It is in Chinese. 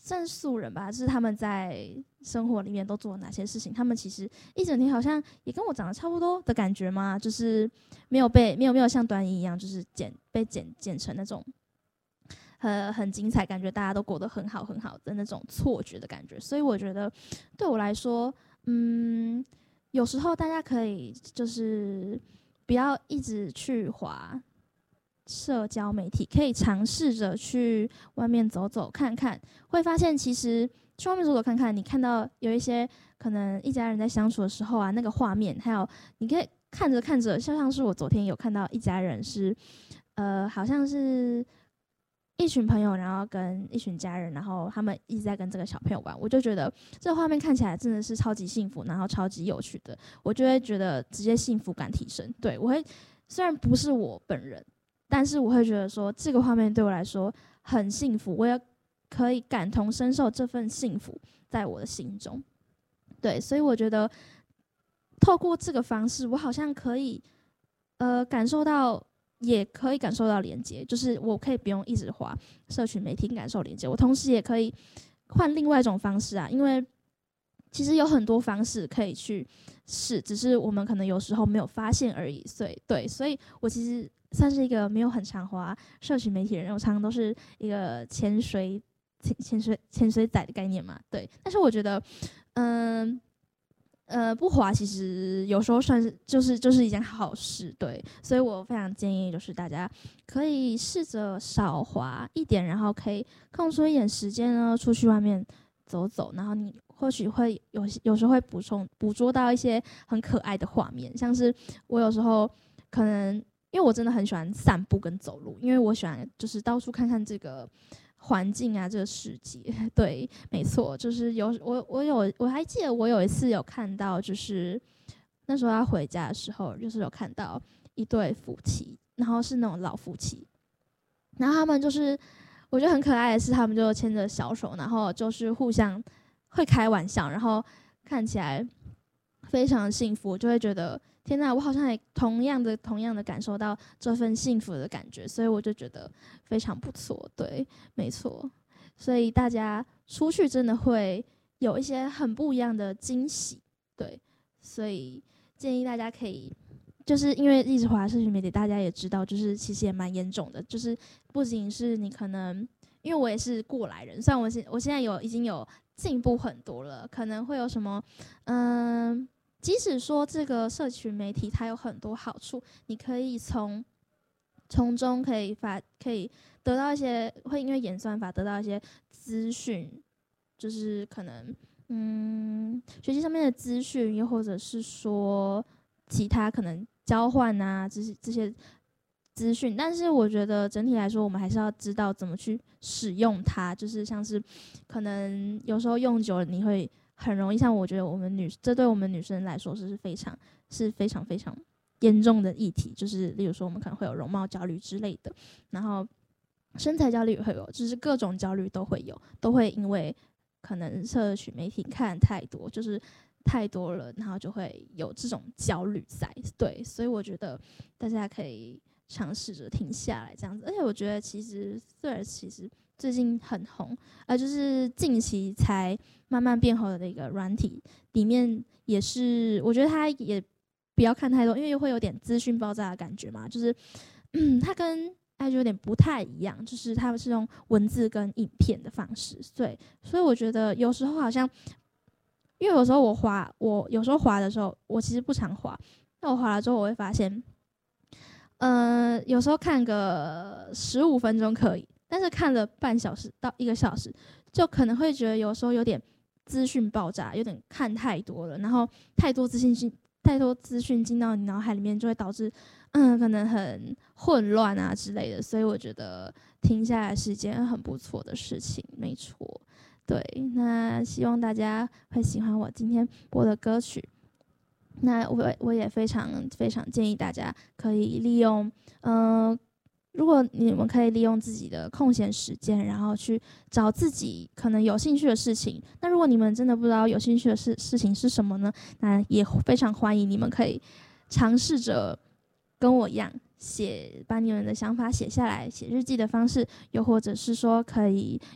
算是素人吧，就是他们在生活里面都做了哪些事情。他们其实一整天好像也跟我长得差不多的感觉嘛，就是没有像短影一样，就是被剪成那种很精彩，感觉大家都过得很好很好的那种错觉的感觉。所以我觉得对我来说，有时候大家可以就是不要一直去滑社交媒体，可以尝试着去外面走走看看，会发现其实去外面走走看看，你看到有一些可能一家人在相处的时候啊，那个画面，还有你可以看着看着，就像是我昨天有看到一家人是，好像是一群朋友，然后跟一群家人，然后他们一直在跟这个小朋友玩，我就觉得这个画面看起来真的是超级幸福，然后超级有趣的，我就会觉得直接幸福感提升。对，我会虽然不是我本人，但是我会觉得说这个画面对我来说很幸福，我也可以感同身受这份幸福在我的心中。对，所以我觉得透过这个方式，我好像可以感受到。也可以感受到连接，就是我可以不用一直滑社群媒体感受连接，我同时也可以换另外一种方式啊，因为其实有很多方式可以去试，只是我们可能有时候没有发现而已。所以我其实算是一个没有很常滑社群媒体的人，我常常都是一个潜水仔的概念嘛，对。但是我觉得，不滑其实有时候算是就是一件好事，对，所以我非常建议就是大家可以试着少滑一点，然后可以空出一点时间呢，出去外面走走，然后你或许会有时候会捕捉到一些很可爱的画面，像是我有时候可能因为我真的很喜欢散步跟走路，因为我喜欢就是到处看看这个环境啊，这个世界。对，没错，就是我还记得我有一次有看到，就是那时候要回家的时候，就是有看到一对夫妻，然后是那种老夫妻，然后他们就是我觉得很可爱的是，他们就牵着小手，然后就是互相会开玩笑，然后看起来非常幸福，我就会觉得天哪，我好像也同样的感受到这份幸福的感觉，所以我就觉得非常不错。对，没错，所以大家出去真的会有一些很不一样的惊喜。对，所以建议大家可以。就是因为一直滑社群媒体，大家也知道，就是其实也蛮严重的。就是不仅是你可能，因为我也是过来人，虽然我现在已经有进步很多了，可能会有什么，即使说这个社群媒体它有很多好处，你可以从中可以得到一些，会因为演算法得到一些资讯，就是可能学习上面的资讯，又或者是说其他可能交换啊这些资讯，但是我觉得整体来说，我们还是要知道怎么去使用它，就是像是可能有时候用久了，你会很容易，像我觉得这对我们女生来说是非常非常严重的议题，就是例如说我们可能会有容貌焦虑之类的，然后身材焦虑也会有，就是各种焦虑都会有，都会因为可能社群媒体看太多，就是太多了，然后就会有这种焦虑在。对，所以我觉得大家可以尝试着停下来这样子。而且我觉得其实 Threads 其实最近很红，就是近期才慢慢变红的一个软体，里面也是我觉得它也不要看太多，因为会有点资讯爆炸的感觉嘛，就是它跟IG有点不太一样，就是他们是用文字跟影片的方式，对，所以我觉得有时候好像，因为有时候我有时候滑的时候，我其实不常滑，那我滑了之后，我会发现，有时候看个15分钟可以，但是看了半小时到1个小时，就可能会觉得有时候有点资讯爆炸，有点看太多了，然后太多资讯进到你脑海里面，就会导致可能很混乱啊之类的。所以我觉得停下来是一件很不错的事情，没错。对，那希望大家会喜欢我今天播的歌曲。那我也非常非常建议大家可以利用，如果你们可以利用自己的空闲时间，然后去找自己可能有兴趣的事情。那如果你们真的不知道有兴趣的事情是什么呢？那也非常欢迎你们可以尝试着跟我一样，把你们的想法写下来，写日记的方式，又或者是说可以